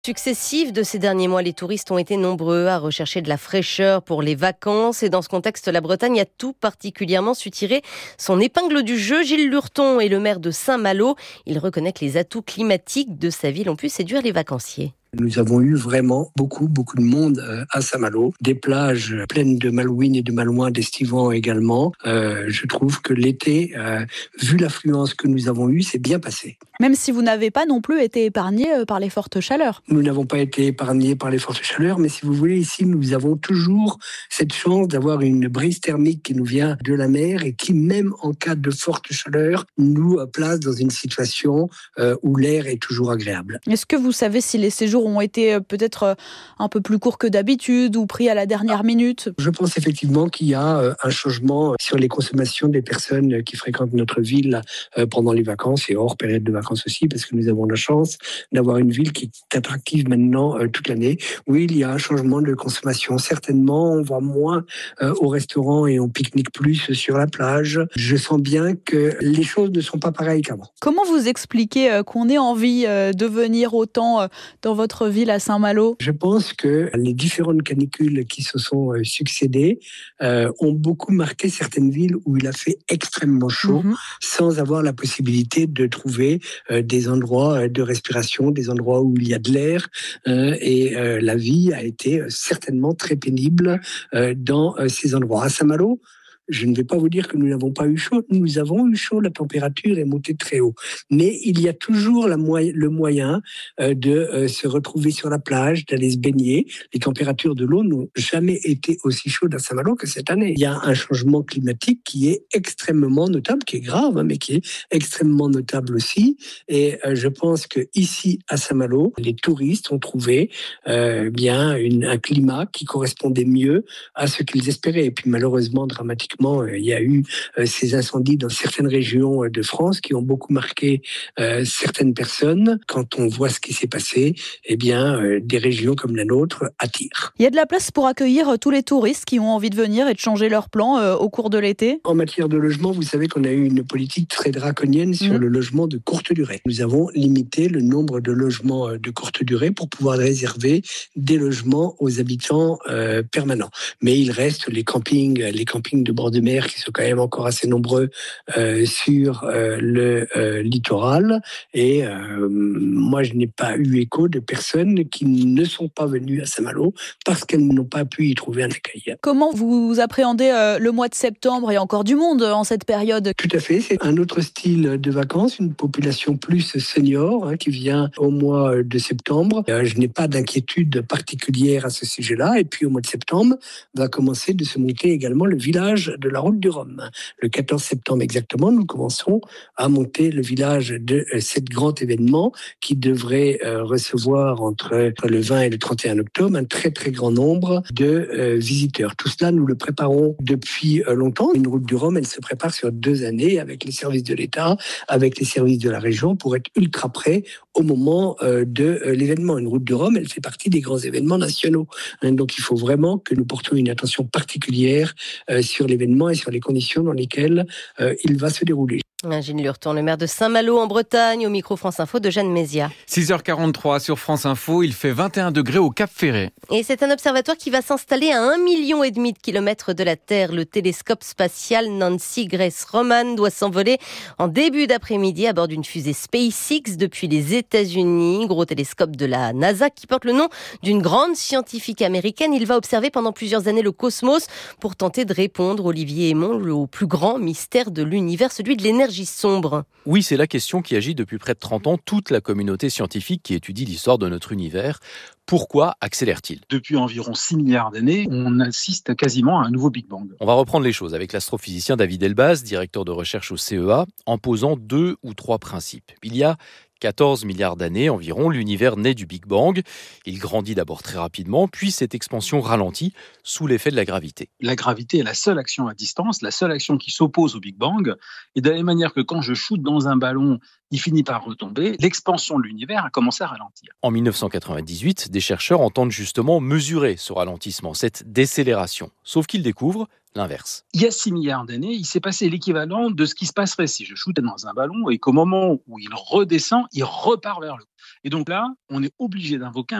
Successives de ces derniers mois, les touristes ont été nombreux à rechercher de la fraîcheur pour les vacances. Et dans ce contexte, la Bretagne a tout particulièrement su tirer son épingle du jeu. Gilles Lurton est le maire de Saint-Malo. Il reconnaît que les atouts climatiques de sa ville ont pu séduire les vacanciers. Nous avons eu vraiment beaucoup de monde à Saint-Malo. Des plages pleines de malouines et de malouins, d'estivants également. Je trouve que l'été, vu l'affluence que nous avons eue, c'est bien passé. Même si vous n'avez pas non plus été épargné par les fortes chaleurs. Nous n'avons pas été épargnés par les fortes chaleurs, mais si vous voulez, ici, nous avons toujours cette chance d'avoir une brise thermique qui nous vient de la mer et qui, même en cas de forte chaleur, nous place dans une situation où l'air est toujours agréable. Est-ce que vous savez si les séjours ont été peut-être un peu plus courts que d'habitude ou pris à la dernière minute? Je pense effectivement qu'il y a un changement sur les consommations des personnes qui fréquentent notre ville pendant les vacances et hors période de vacances aussi, parce que nous avons la chance d'avoir une ville qui est attractive maintenant toute l'année. Oui, il y a un changement de consommation. Certainement, on va moins au restaurant et on pique-nique plus sur la plage. Je sens bien que les choses ne sont pas pareilles qu'avant. Comment vous expliquez qu'on ait envie de venir autant dans votre ville à Saint-Malo? Je pense que les différentes canicules qui se sont succédées ont beaucoup marqué certaines villes où il a fait extrêmement chaud sans avoir la possibilité de trouver des endroits de respiration, des endroits où il y a de l'air et la vie a été certainement très pénible dans ces endroits. À Saint-Malo, je ne vais pas vous dire que nous n'avons pas eu chaud. Nous avons eu chaud, la température est montée très haut. Mais il y a toujours le moyen de se retrouver sur la plage, d'aller se baigner. Les températures de l'eau n'ont jamais été aussi chaudes à Saint-Malo que cette année. Il y a un changement climatique qui est extrêmement notable, qui est grave, mais qui est extrêmement notable aussi. Et je pense qu'ici, à Saint-Malo, les touristes ont trouvé bien un climat qui correspondait mieux à ce qu'ils espéraient. Et puis malheureusement, dramatiquement, il y a eu ces incendies dans certaines régions de France qui ont beaucoup marqué certaines personnes. Quand on voit ce qui s'est passé, eh bien, des régions comme la nôtre attirent. Il y a de la place pour accueillir tous les touristes qui ont envie de venir et de changer leur plan au cours de l'été? En matière de logement, vous savez qu'on a eu une politique très draconienne sur le logement de courte durée. Nous avons limité le nombre de logements de courte durée pour pouvoir réserver des logements aux habitants permanents. Mais il reste les campings de bord de mer qui sont quand même encore assez nombreux sur le littoral. Et moi, je n'ai pas eu écho de personnes qui ne sont pas venues à Saint-Malo parce qu'elles n'ont pas pu y trouver un accueil. Comment vous appréhendez le mois de septembre? Il y a encore du monde en cette période. Tout à fait, c'est un autre style de vacances, une population plus senior qui vient au mois de septembre. Je n'ai pas d'inquiétude particulière à ce sujet-là. Et puis au mois de septembre, va commencer de se monter également le village de la route du Rhum. Le 14 septembre exactement, nous commencerons à monter le village de cet grand événement qui devrait recevoir entre le 20 et le 31 octobre un très très grand nombre de visiteurs. Tout cela, nous le préparons depuis longtemps. Une route du Rhum, elle se prépare sur 2 années avec les services de l'État, avec les services de la région pour être ultra prêt au moment de l'événement. Une route du Rhum, elle fait partie des grands événements nationaux. Donc il faut vraiment que nous portions une attention particulière sur l'événement et sur les conditions dans lesquelles il va se dérouler. Gilles Lurton, le maire de Saint-Malo en Bretagne, au micro France Info de Jeanne Mézia. 6h43 sur France Info, il fait 21 degrés au Cap Ferret. Et c'est un observatoire qui va s'installer à 1,5 million de kilomètres de la Terre. Le télescope spatial Nancy Grace Roman doit s'envoler en début d'après-midi à bord d'une fusée SpaceX depuis les États-Unis. Gros télescope de la NASA qui porte le nom d'une grande scientifique américaine. Il va observer pendant plusieurs années le cosmos pour tenter de répondre, Olivier Aymon, au plus grand mystère de l'univers, celui de l'énergie sombre. Oui, c'est la question qui agit depuis près de 30 ans toute la communauté scientifique qui étudie l'histoire de notre univers. Pourquoi accélère-t-il ? Depuis environ 6 milliards d'années, on assiste quasiment à un nouveau Big Bang. On va reprendre les choses avec l'astrophysicien David Elbaz, directeur de recherche au CEA, en posant 2 ou 3 principes. Il y a 14 milliards d'années environ, l'univers naît du Big Bang. Il grandit d'abord très rapidement, puis cette expansion ralentit sous l'effet de la gravité. La gravité est la seule action à distance, la seule action qui s'oppose au Big Bang. Et de la même manière que quand je shoote dans un ballon, il finit par retomber, l'expansion de l'univers a commencé à ralentir. En 1998, des chercheurs entendent justement mesurer ce ralentissement, cette décélération. Sauf qu'ils découvrent l'inverse. Il y a 6 milliards d'années, il s'est passé l'équivalent de ce qui se passerait si je shootais dans un ballon et qu'au moment où il redescend, il repart vers le haut. Et donc là, on est obligé d'invoquer